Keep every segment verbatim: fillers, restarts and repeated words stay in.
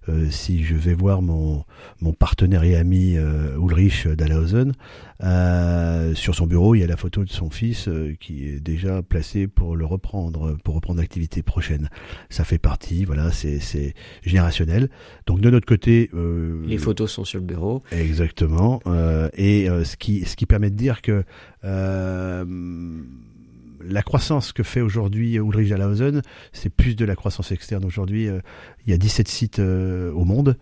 euh, si je vais voir mon, mon partenaire et ami euh, Ulrich Dahlhausen, euh, sur son bureau, il y a la photo de son fils euh, qui est déjà placé pour le reprendre, pour reprendre l'activité prochaine. Ça fait partie, voilà, c'est, c'est générationnel. Donc de notre côté... Euh, les photos sont sur le bureau. Exactement. Euh, et euh, ce, qui, ce qui permet de dire que... Euh, la croissance que fait aujourd'hui Ulrich Dahlhausen, c'est plus de la croissance externe. Aujourd'hui, euh, il y a dix-sept sites euh, au monde.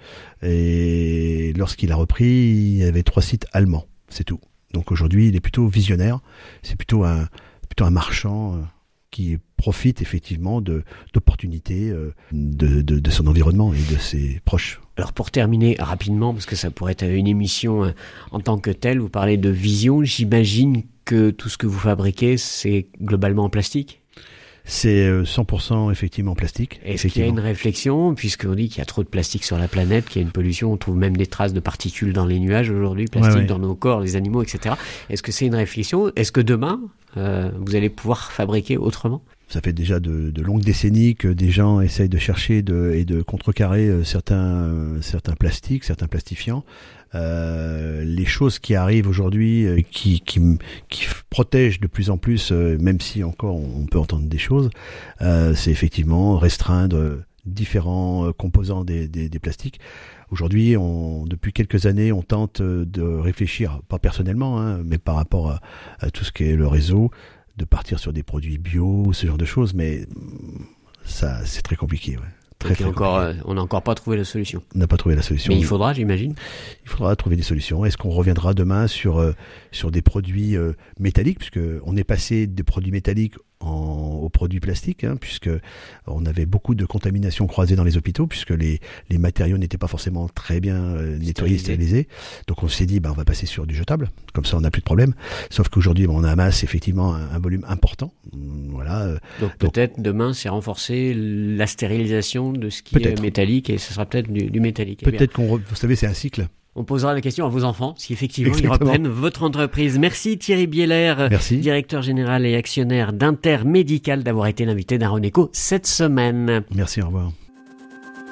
Et lorsqu'il a repris, il y avait trois sites allemands. C'est tout. Donc aujourd'hui, il est plutôt visionnaire. C'est plutôt un, plutôt un marchand euh, qui profite effectivement de, d'opportunités euh, de, de, de son environnement et de ses proches. Alors pour terminer rapidement, parce que ça pourrait être une émission euh, en tant que telle, vous parlez de vision, j'imagine que tout ce que vous fabriquez, c'est globalement en plastique ? C'est cent pour cent effectivement en plastique. Est-ce qu'il y a une réflexion, puisqu'on dit qu'il y a trop de plastique sur la planète, qu'il y a une pollution, on trouve même des traces de particules dans les nuages aujourd'hui, plastique ouais, ouais. dans nos corps, les animaux, et cetera. Est-ce que c'est une réflexion ? Est-ce que demain, euh, vous allez pouvoir fabriquer autrement ? Ça fait déjà de, de longues décennies que des gens essayent de chercher de, et de contrecarrer certains, certains plastiques, certains plastifiants. Euh, les choses qui arrivent aujourd'hui, euh, qui, qui, qui protègent de plus en plus, euh, même si encore on peut entendre des choses, euh, c'est effectivement restreindre différents composants des, des, des plastiques. Aujourd'hui, on, depuis quelques années, on tente de réfléchir, pas personnellement, hein, mais par rapport à, à tout ce qui est le réseau, de partir sur des produits bio, ce genre de choses, mais ça, c'est très compliqué. Ouais. Très, très encore, euh, on n'a encore pas trouvé la solution. On n'a pas trouvé la solution. Mais il faudra, j'imagine. Il faudra trouver des solutions. Est-ce qu'on reviendra demain sur euh, sur des produits euh, métalliques, puisque on est passé des produits métalliques en, aux produits plastiques, hein, puisque on avait beaucoup de contamination croisée dans les hôpitaux, puisque les les matériaux n'étaient pas forcément très bien euh, nettoyés, stérilisés. Donc on s'est dit, bah on va passer sur du jetable, comme ça on n'a plus de problème. Sauf qu'aujourd'hui, bah, on amasse effectivement un, un volume important. Voilà. Euh, donc, donc peut-être demain, c'est renforcer la stérilisation de ce qui peut-être. Est métallique, et ce sera peut-être du, du métallique. Peut-être qu'on, re... vous savez, c'est un cycle. On posera la question à vos enfants, si effectivement Exactement. Ils reprennent votre entreprise. Merci Thierry Bieler, Merci. Directeur général et actionnaire d'Intermédical, d'avoir été l'invité d'Aaron Eco cette semaine. Merci, au revoir.